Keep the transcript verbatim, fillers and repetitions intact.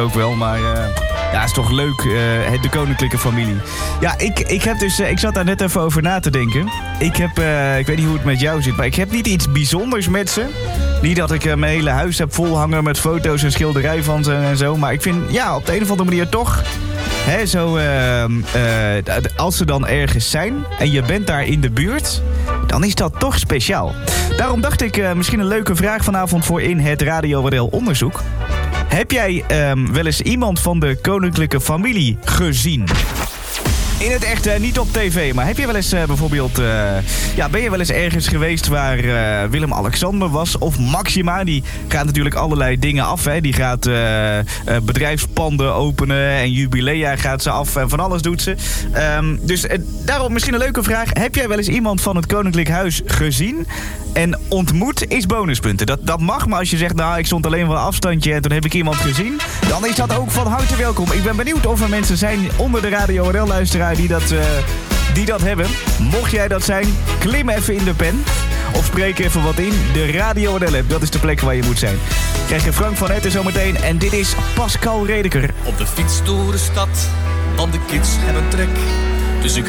ook wel, maar... Uh, ja, is toch leuk, uh, de koninklijke familie. Ja, ik, ik heb dus... Uh, ik zat daar net even over na te denken. Ik heb... Uh, ik weet niet hoe het met jou zit, maar ik heb niet iets bijzonders met ze. Niet dat ik uh, mijn hele huis heb volhangen met foto's en schilderij van ze en zo. Maar ik vind, ja, op de een of andere manier toch... Hè, zo, uh, uh, als ze dan ergens zijn en je bent daar in de buurt, dan is dat toch speciaal. Daarom dacht ik, uh, misschien een leuke vraag vanavond voor in het Radio W R L onderzoek. Heb jij um, wel eens iemand van de koninklijke familie gezien? In het echt, uh, niet op tv, maar heb je wel eens uh, bijvoorbeeld... Uh, ja, ben je wel eens ergens geweest waar uh, Willem-Alexander was? Of Maxima, die gaat natuurlijk allerlei dingen af. Hè? Die gaat uh, uh, bedrijfspanden openen en jubilea gaat ze af en van alles doet ze. Um, dus uh, daarom misschien een leuke vraag. Heb jij wel eens iemand van het Koninklijk Huis gezien? En ontmoet is bonuspunten. Dat, dat mag, maar als je zegt, nou, ik stond alleen van een afstandje en toen heb ik iemand gezien, dan is dat ook van harte welkom. Ik ben benieuwd of er mensen zijn onder de Radio W R L-luisteraar die dat, uh, die dat hebben. Mocht jij dat zijn, klim even in de pen. Of spreek even wat in. De Radio W R L-app, dat is de plek waar je moet zijn. Krijg je Frank van Etten zometeen. En dit is Pascal Redeker. Op de fiets door de stad, want de kids hebben trek. Dus ik